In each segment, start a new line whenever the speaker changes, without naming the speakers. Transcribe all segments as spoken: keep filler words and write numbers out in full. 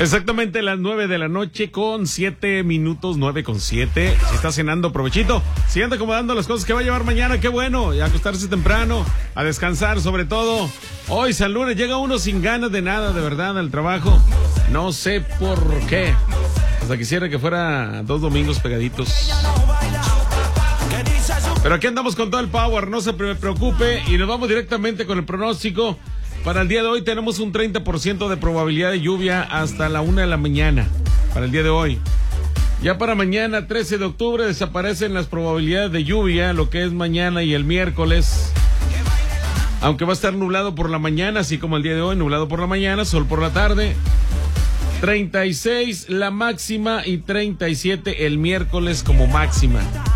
Exactamente las nueve de la noche con siete minutos, nueve con siete. Si está cenando, provechito. Si anda acomodando las cosas que va a llevar mañana, qué bueno. Y a acostarse temprano, a descansar sobre todo. Hoy, San Lunes, llega uno sin ganas de nada, de verdad, al trabajo. No sé por qué. Hasta quisiera que fuera dos domingos pegaditos. Pero aquí andamos con todo el power, no se preocupe. Y nos vamos directamente con el pronóstico. Para el día de hoy tenemos un treinta por ciento de probabilidad de lluvia hasta la una de la mañana. Para el día de hoy. Ya para mañana, trece de octubre, desaparecen las probabilidades de lluvia, lo que es mañana y el miércoles. Aunque va a estar nublado por la mañana, así como el día de hoy, nublado por la mañana, sol por la tarde. treinta y seis la máxima y treinta y siete el miércoles como máxima.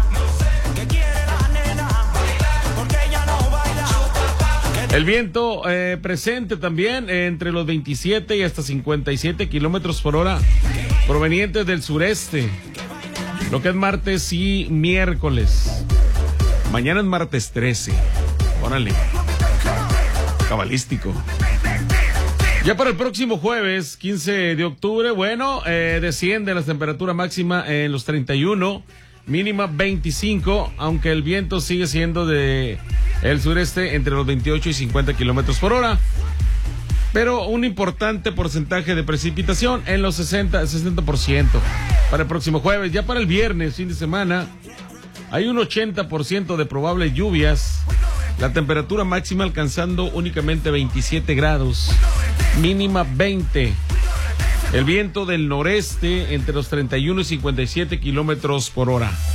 El viento eh, presente también eh, entre los veintisiete y hasta cincuenta y siete kilómetros por hora provenientes del sureste. Lo que es martes y miércoles. Mañana es martes trece. Órale. Cabalístico. Ya para el próximo jueves, quince de octubre, bueno, eh, desciende la temperatura máxima en los treinta y uno, mínima veinticinco, aunque el viento sigue siendo de el sureste entre los veintiocho y cincuenta kilómetros por hora. Pero un importante porcentaje de precipitación en los sesenta, sesenta por ciento para el próximo jueves. Ya para el viernes, fin de semana, hay un ochenta por ciento de probables lluvias. La temperatura máxima alcanzando únicamente veintisiete grados, mínima veinte. El viento del noreste entre los treinta y uno y cincuenta y siete kilómetros por hora.